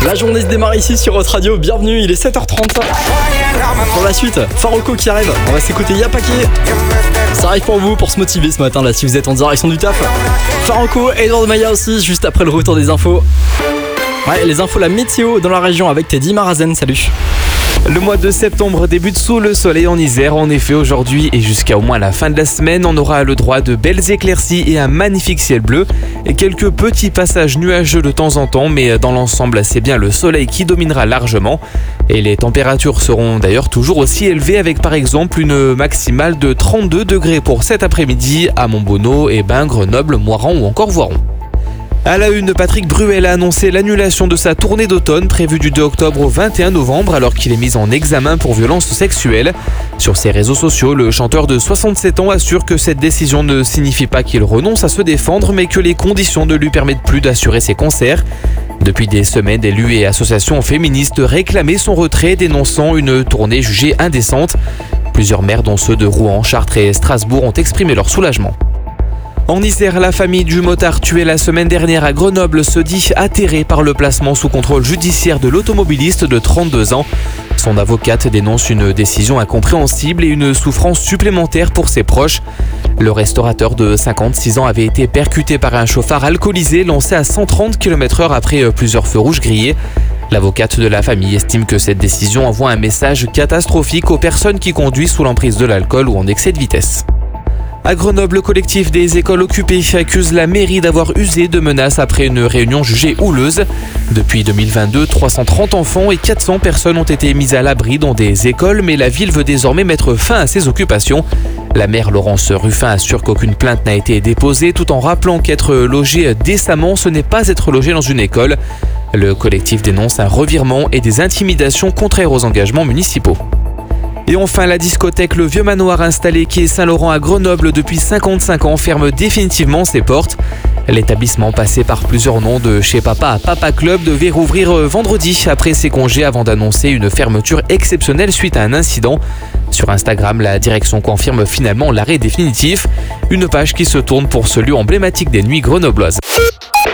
La journée se démarre ici sur votre radio, bienvenue, il est 7h30. Pour la suite, Faroko qui arrive, on va s'écouter Yapake. Ça arrive pour vous, pour se motiver ce matin là si vous êtes en direction du taf. Faroko, Edward Maya aussi, juste après le retour des infos. Ouais, les infos, la météo dans la région avec Teddy Marazen, salut. Le mois de septembre débute sous le soleil en Isère. En effet, aujourd'hui et jusqu'à au moins la fin de la semaine, on aura le droit de belles éclaircies et un magnifique ciel bleu. Et quelques petits passages nuageux de temps en temps, mais dans l'ensemble, c'est bien le soleil qui dominera largement. Et les températures seront d'ailleurs toujours aussi élevées avec par exemple une maximale de 32 degrés pour cet après-midi à Montbonneau, Hébin, Grenoble, Moirans ou encore Voiron. À la une, Patrick Bruel a annoncé l'annulation de sa tournée d'automne prévue du 2 octobre au 21 novembre alors qu'il est mis en examen pour violence sexuelle. Sur ses réseaux sociaux, le chanteur de 67 ans assure que cette décision ne signifie pas qu'il renonce à se défendre mais que les conditions ne lui permettent plus d'assurer ses concerts. Depuis des semaines, élus et associations féministes réclamaient son retrait, dénonçant une tournée jugée indécente. Plusieurs maires, dont ceux de Rouen, Chartres et Strasbourg, ont exprimé leur soulagement. En Isère, la famille du motard tué la semaine dernière à Grenoble se dit atterrée par le placement sous contrôle judiciaire de l'automobiliste de 32 ans. Son avocate dénonce une décision incompréhensible et une souffrance supplémentaire pour ses proches. Le restaurateur de 56 ans avait été percuté par un chauffard alcoolisé lancé à 130 km/h après plusieurs feux rouges grillés. L'avocate de la famille estime que cette décision envoie un message catastrophique aux personnes qui conduisent sous l'emprise de l'alcool ou en excès de vitesse. À Grenoble, le collectif des écoles occupées accuse la mairie d'avoir usé de menaces après une réunion jugée houleuse. Depuis 2022, 330 enfants et 400 personnes ont été mises à l'abri dans des écoles, mais la ville veut désormais mettre fin à ces occupations. La maire Laurence Ruffin assure qu'aucune plainte n'a été déposée, tout en rappelant qu'être logé décemment, ce n'est pas être logé dans une école. Le collectif dénonce un revirement et des intimidations contraires aux engagements municipaux. Et enfin, la discothèque Le Vieux Manoir installé quai Saint-Laurent à Grenoble depuis 55 ans ferme définitivement ses portes. L'établissement, passé par plusieurs noms de chez Papa à Papa Club, devait rouvrir vendredi après ses congés avant d'annoncer une fermeture exceptionnelle suite à un incident. Sur Instagram, la direction confirme finalement l'arrêt définitif. Une page qui se tourne pour ce lieu emblématique des nuits grenobloises.